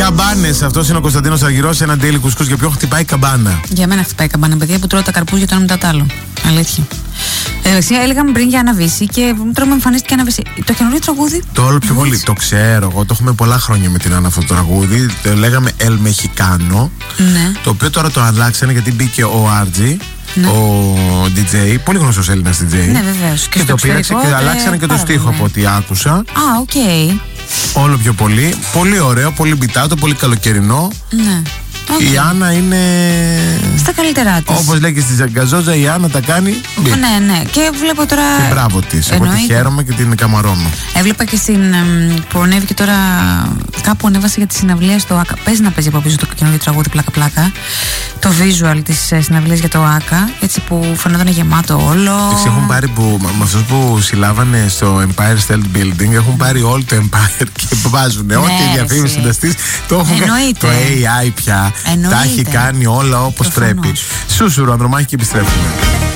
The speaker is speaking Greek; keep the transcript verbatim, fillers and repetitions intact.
Καμπάνες, αυτός είναι ο Κωνσταντίνος Αργυρός, ένα daily κουσκούς. Για ποιον χτυπάει καμπάνα? Για μένα χτυπάει καμπάνα, παιδιά, που τρώω τα καρπούζια το ένα μετά το άλλο. Αλήθεια. Ε, έλεγαμε πριν για Αναβίση και τώρα μου εμφανίστηκε Αναβίση. Το καινούριο τραγούδι. Το όλο πιο πολύ. Το ξέρω εγώ, το έχουμε πολλά χρόνια με την Άννα αυτό το τραγούδι. Το λέγαμε El Mexicano. Ναι. Το οποίο τώρα το αλλάξανε γιατί μπήκε ο Άρτζι. Ναι. Ο ντι τζέι, πολύ γνωστός Έλληνας ντι τζέι. Ναι, βεβαίως. Και, και το πήραξε και αλλάξανε και το στίχο από ό,τι άκουσα. Α, οκ. Okay. Όλο πιο πολύ. Πολύ ωραίο, πολύ μπιτάτο, πολύ καλοκαιρινό. Ναι. Okay. Η Άννα είναι στα καλύτερά της. Όπως λέει και στη Ζαγκαζόζα, η Άννα τα κάνει. Ναι, ναι. Και βλέπω τώρα. Και μπράβο της. Εγώ τη χαίρομαι και την καμαρώνω. Έβλεπα και στην. Που ανέβηκε τώρα. Κάπου ανέβασε για τη συναυλία στο ΆΚΑ. Παίζει να παίζει από πίσω το καινούργιο τραγούδι πλάκα-πλάκα. Το visual της συναυλίας για το ΆΚΑ. Έτσι που φαινόταν γεμάτο όλο. Εξ έχουν πάρει που. Με αυτούς που συλλάβανε στο Empire State Building έχουν πάρει όλο το Empire και βάζουν. Ναι, ό,τι διαφήμιση συνταστής το έχουν κάνει. Το έι άι πια. Εννοείται. Τα έχει κάνει όλα όπως πρέπει. Σούσουρο, Ανδρομάχη, και επιστρέφουμε.